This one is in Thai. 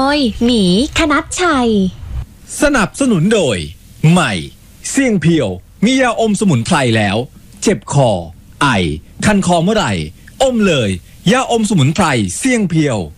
ยหมีคณัชชัยสนับสนุนโดยใหม่เสี่ยงเพียวมียาอมสมุนไพรแล้วเจ็บคอไอคันคอเมื่อไหร่อมเลยยาอมสมุนไพรเสี่ยงเพียว